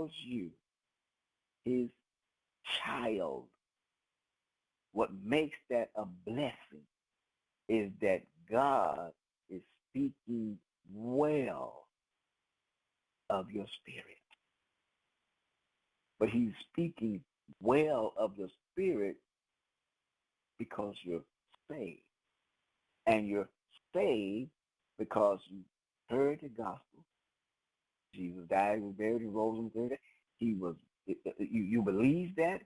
calls you his child, what makes that a blessing is that God is speaking well of your spirit. But he's speaking well of your spirit because you're saved. And you're saved because you heard the gospel. Jesus died, he was buried, he rose on the third day. You believe that,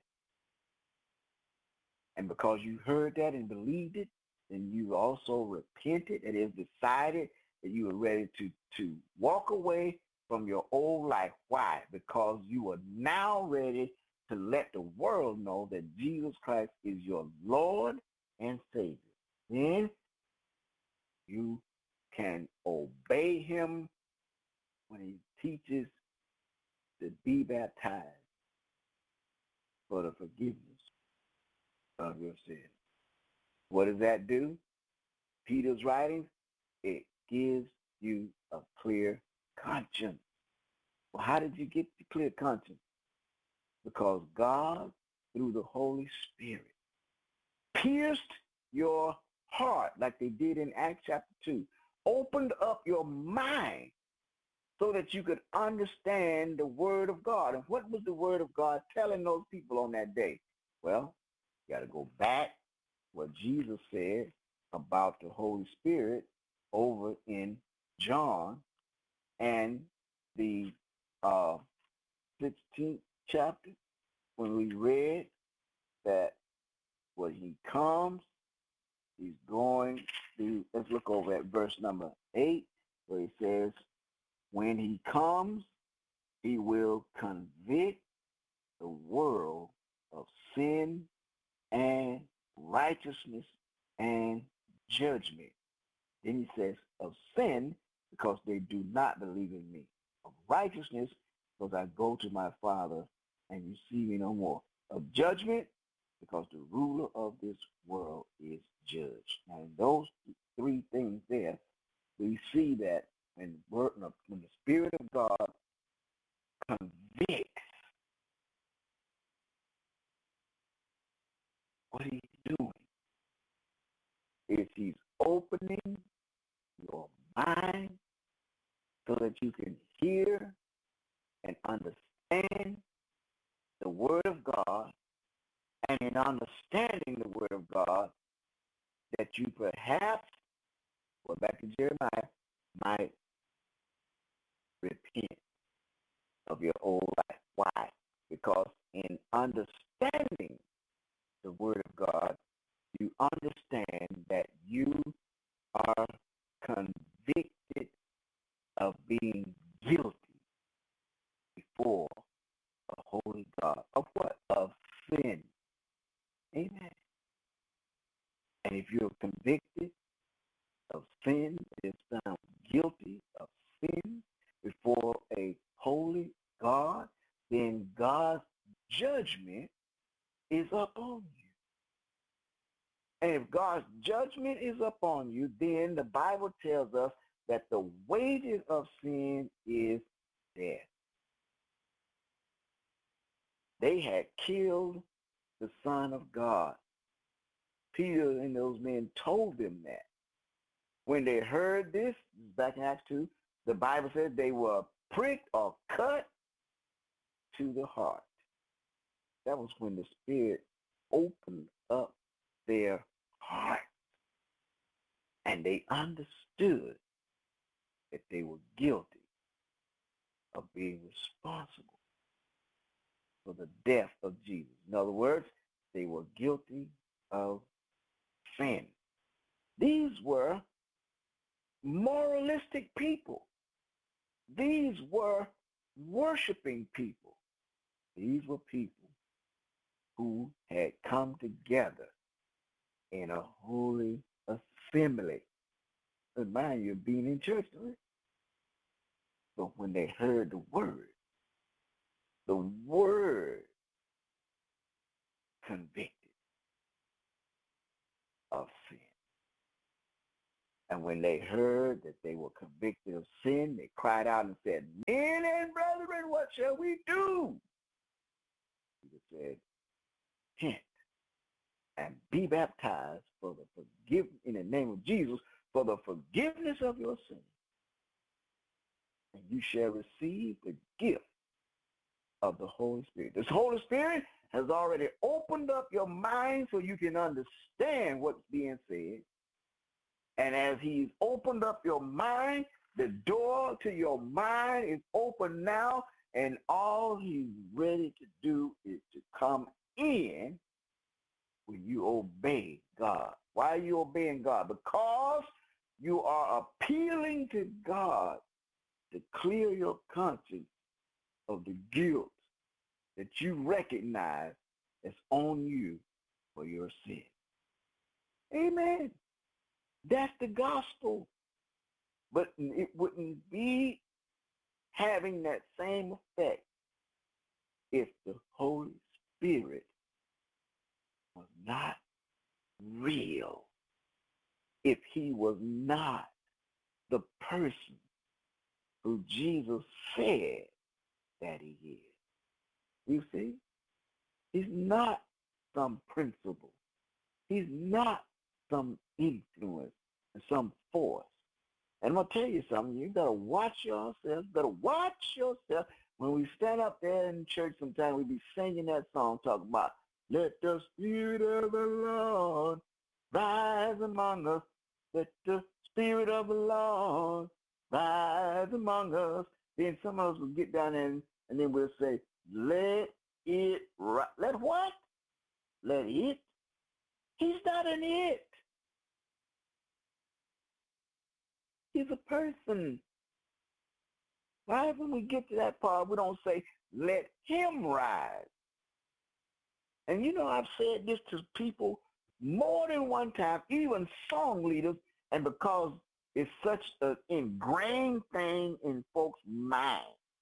and because you heard that and believed it, then you also repented and have decided that you are ready to walk away from your old life. Why? Because you are now ready to let the world know that Jesus Christ is your Lord and Savior. Then you can obey him when he teaches to be baptized for the forgiveness of your sins. What does that do? Peter's writings, it gives you a clear conscience. Well, how did you get the clear conscience? Because God, through the Holy Spirit, pierced your heart like they did in Acts chapter 2, opened up your mind so that you could understand the Word of God. And what was the Word of God telling those people on that day? Well, you got to go back what Jesus said about the Holy Spirit over in John and the 16th chapter, when we read that when he comes, he's going to, let's look over at verse number 8, where he says, when he comes, he will convict the world of sin and righteousness and judgment. Then he says, of sin, because they do not believe in me. Of righteousness, because I go to my Father and you see me no more. Of judgment, because the ruler of this world is judged. Now, in those three things there, we see that when the Spirit of God convicts, what he's doing is he's opening your mind so that you can hear and understand the Word of God, and in understanding the Word of God, that you perhaps, well, back to Jeremiah, might repent of your old life. Why? Because in understanding the Word of God, you understand that you are convicted of being guilty before a holy God. Of what? Of sin. Amen. And if you're convicted of sin, is found guilty of sin before a holy God, then God's judgment is upon you. And if God's judgment is upon you, then the Bible tells us that the wages of sin is death. They had killed the Son of God. Peter and those men told them that. When they heard this, back in Acts 2, the Bible said they were pricked or cut to the heart. That was when the Spirit opened up their heart. And they understood that they were guilty of being responsible for the death of Jesus. In other words, they were guilty of sin. These were moralistic people. These were worshiping people. These were people who had come together in a holy assembly. And mind you, being in church, right? But when they heard the word convicted of sin. And when they heard that they were convicted of sin, they cried out and said, men and brethren, what shall we do? Peter said, repent and be baptized for the in the name of Jesus for the forgiveness of your sins. And you shall receive the gift of the Holy Spirit. This Holy Spirit has already opened up your mind so you can understand what's being said. And as he's opened up your mind, the door to your mind is open now, and all he's ready to do is to come in when you obey God. Why are you obeying God? Because you are appealing to God to clear your conscience of the guilt that you recognize is on you for your sin. Amen. That's the gospel. But it wouldn't be having that same effect if the Holy Spirit was not real, if he was not the person who Jesus said that he is. You see? He's not some principle. He's not some influence and some force. And I'm going to tell you something. You got to watch yourself. You got to watch yourself. When we stand up there in church sometimes, we be singing that song talking about, let the Spirit of the Lord rise among us. Let the Spirit of the Lord rise among us. Then some of us will get down there and then we'll say, let it rise. Let what? Let it? He's not an it. He's a person. Why when we get to that part, we don't say, let him rise? And you know, I've said this to people more than one time, even song leaders, and because it's such an ingrained thing in folks' mind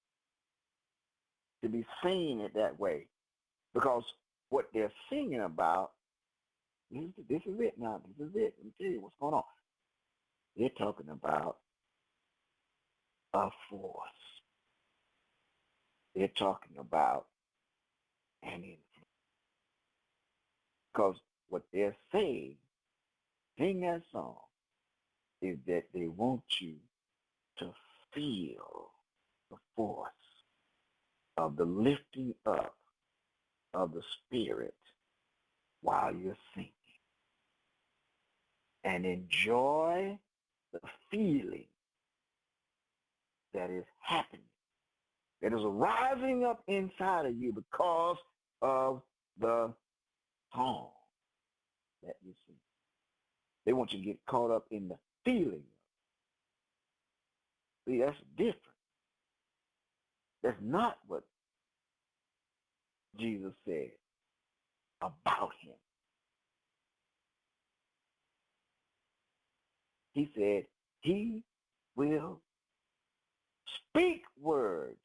to be singing it that way, because what they're singing about, this is it now, this is it. Let me tell you what's going on. They're talking about a force. They're talking about an influence. Because what they're saying, sing that song, is that they want you to feel the force of the lifting up of the Spirit while you're singing. And enjoy the feeling that is happening, that is rising up inside of you because of the song that you sing. They want you to get caught up in the feeling. See, that's different. That's not what Jesus said about him. He said he will speak words,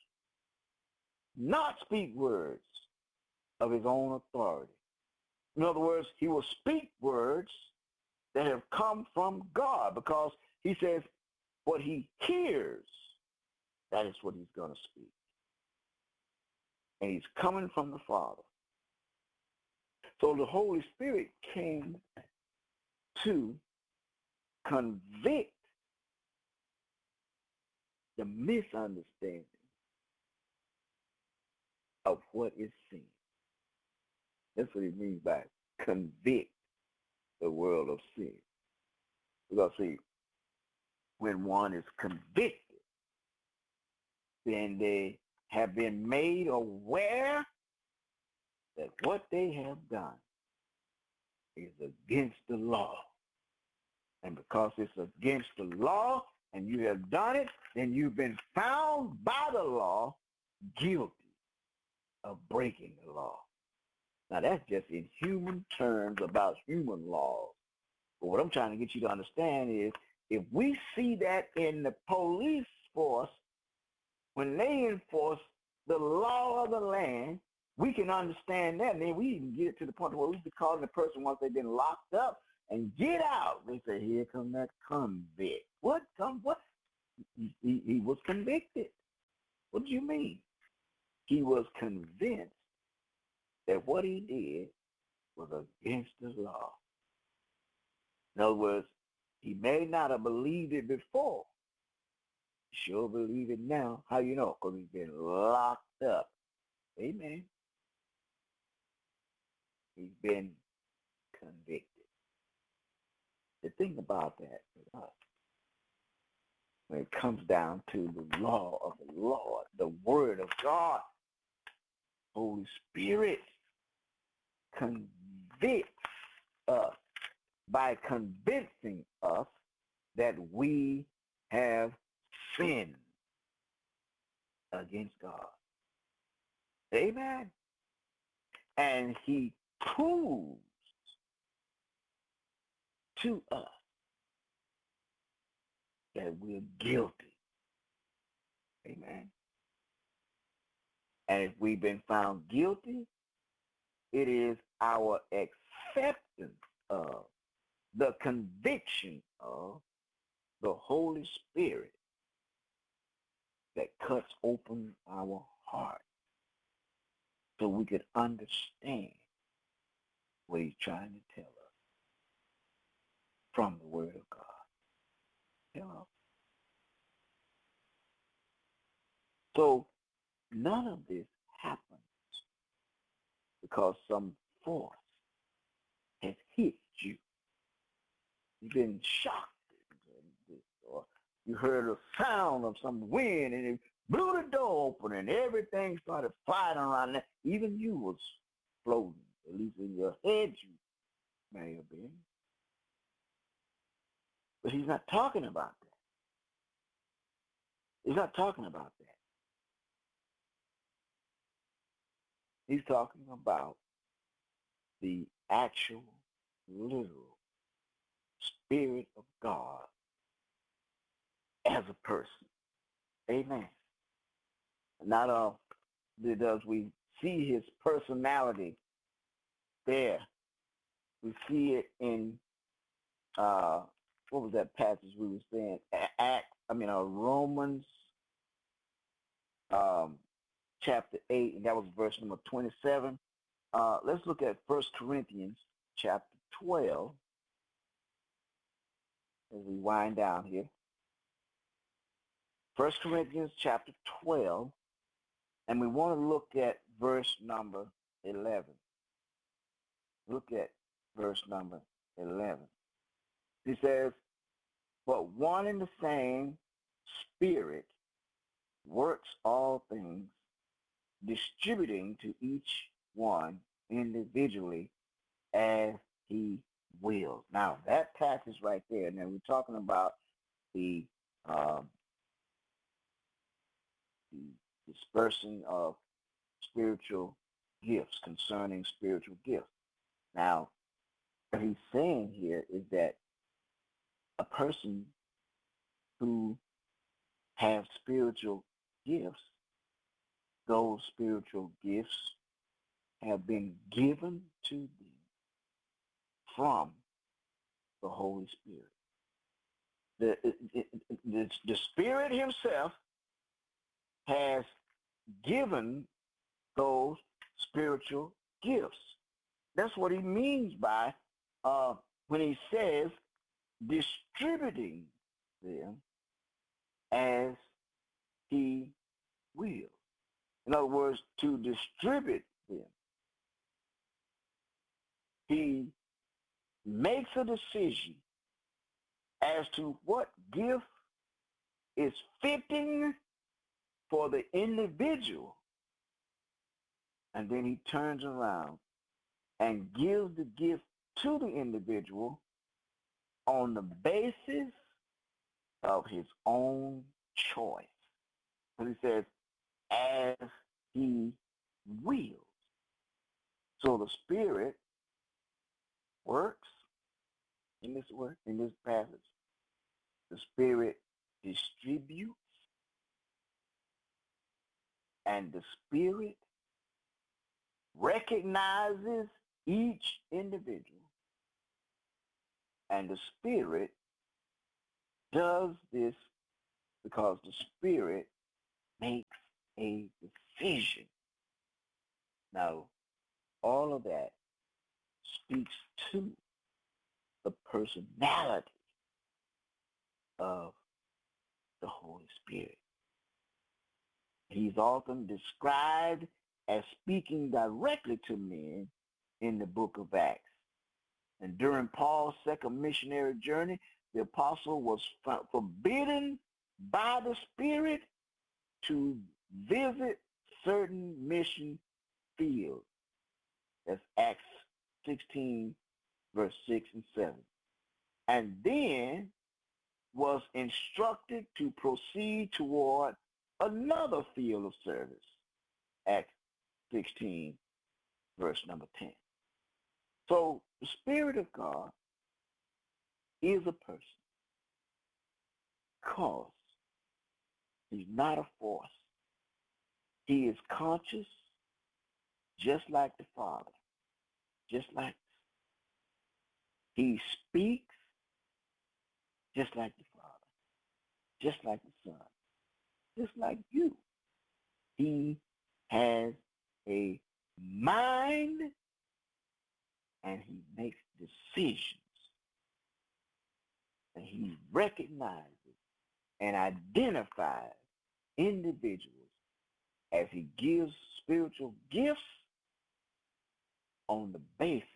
not speak words of his own authority. In other words, he will speak words that have come from God, because he says what he hears, that is what he's going to speak. And he's coming from the Father. So the Holy Spirit came to convict the misunderstanding of what is sin. That's what he means by convict the world of sin. Because see, when one is convicted, then they have been made aware that what they have done is against the law. And because it's against the law and you have done it, then you've been found by the law guilty of breaking the law. Now that's just in human terms about human laws. But what I'm trying to get you to understand is, if we see that in the police force, when they enforce the law of the land, we can understand that. And then we even get to the point where we be calling the person once they've been locked up, and get out. They say, here come that convict. What? He was convicted. What do you mean? He was convinced that what he did was against the law. In other words, he may not have believed it before. Sure believe it now. How you know? Because he's been locked up. Amen. He's been convicted. The thing about that with us, when it comes down to the law of the Lord, the word of God, Holy Spirit convicts us by convincing us that we have sinned against God. Amen. And he proves to us that we're guilty. Amen. And if we've been found guilty, it is our acceptance of the conviction of the Holy Spirit that cuts open our heart so we could understand what he's trying to tell us from the Word of God. You know? So none of this happens because some force has hit you. You've been shocked, or you heard a sound of some wind and it blew the door open and everything started flying around there. Even you was floating, at least in your head you may have been. But he's not talking about that. He's not talking about that. He's talking about the actual, literal Spirit of God as a person. Amen. Not only does we see his personality there, we see it in, what was that passage we were saying? Romans chapter 8, and that was verse number 27. Let's look at 1 Corinthians chapter 12 as we wind down here. 1 Corinthians chapter 12, and we want to look at verse number 11. Look at verse number 11. He says, but one and the same Spirit works all things, distributing to each one individually as he wills. Now, that passage right there, now we're talking about the dispersing of spiritual gifts, concerning spiritual gifts. Now, what he's saying here is that a person who has spiritual gifts, those spiritual gifts have been given to them from the Holy Spirit. The Spirit himself has given those spiritual gifts. That's what he means by when he says distributing them as he will. In other words, to distribute them. He makes a decision as to what gift is fitting for the individual, and then he turns around and gives the gift to the individual on the basis of his own choice. And he says, as he wills. So the Spirit works in this passage. The Spirit distributes, and the Spirit recognizes each individual And the Spirit does this because the Spirit makes a decision. Now, all of that speaks to the personality of the Holy Spirit. He's often described as speaking directly to men in the book of Acts. And during Paul's second missionary journey, the apostle was forbidden by the Spirit to visit certain mission fields. That's Acts 16, verse 6 and 7. And then was instructed to proceed toward another field of service. Acts 16, verse number 10. So the Spirit of God is a person because he's not a force. He is conscious just like the Father, just like he speaks just like the Father, just like the Son, just like you. He has a mind and he makes decisions. And he recognizes and identifies individuals as he gives spiritual gifts on the basis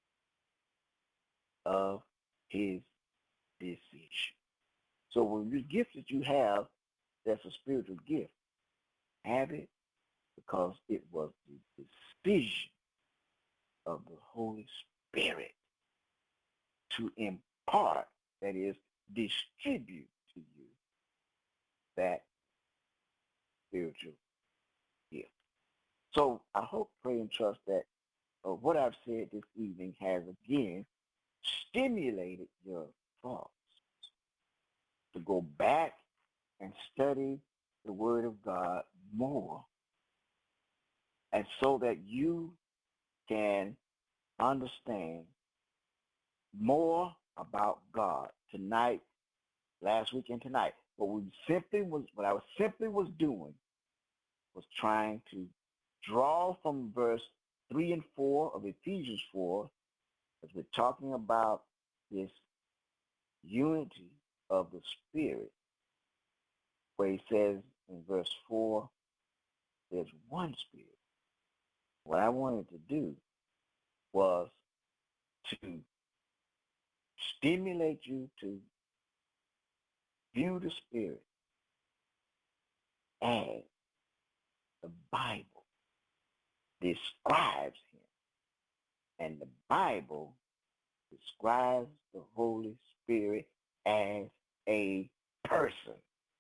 of his decision. So when the gift that you have, that's a spiritual gift, have it because it was the decision of the Holy Spirit to impart, that is, distribute to you that spiritual gift. So I hope, pray, and trust that what I've said this evening has again stimulated your thoughts to go back and study the Word of God more, and so that you can understand more about God tonight, last week, and tonight. What I was simply doing was trying to draw from verse 3 and 4 of Ephesians 4, as we're talking about this unity of the Spirit, where he says in verse 4, there's one Spirit. What I wanted to do was to stimulate you to view the Spirit as the Bible describes him. And the Bible describes the Holy Spirit as a person.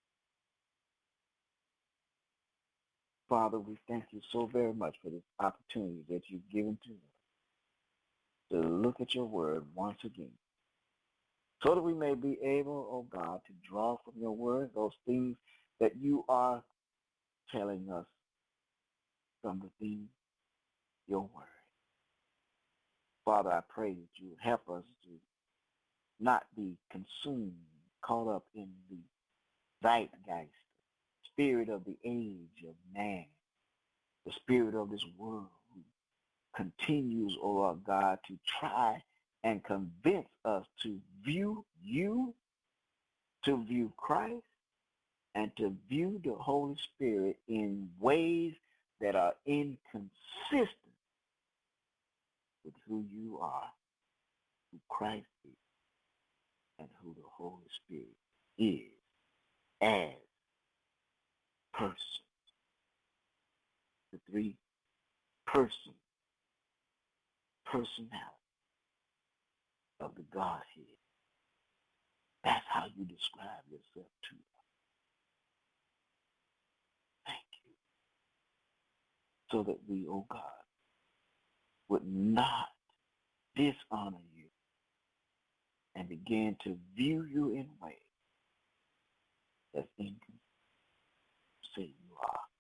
Father, we thank you so very much for this opportunity that you've given to us to look at your word once again, so that we may be able, oh God, to draw from your word those things that you are telling us from within your word. Father, I pray that you help us to not be consumed, caught up in the zeitgeist, spirit of the age of man, the spirit of this world who continues, oh Lord God, to try and convince us to view you, to view Christ, and to view the Holy Spirit in ways that are inconsistent with who you are, who Christ is, and who the Holy Spirit is as persons. The three persons, personality of the Godhead. That's how you describe yourself to us. Thank you. So that we, oh God, would not dishonor you and begin to view you in ways that's inconsistent. Say you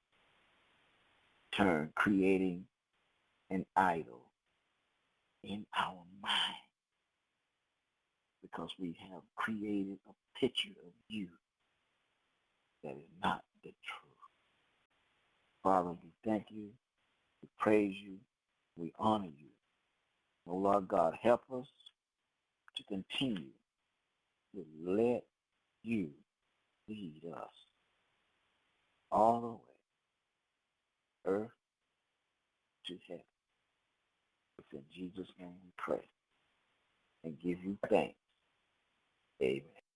are. Creating an idol in our mind, because we have created a picture of you that is not the truth. Father, we thank you, we praise you, we honor you. Oh Lord God, help us to continue to let you lead us all the way, earth to heaven. It's in Jesus' name we pray and give you thanks. Amen.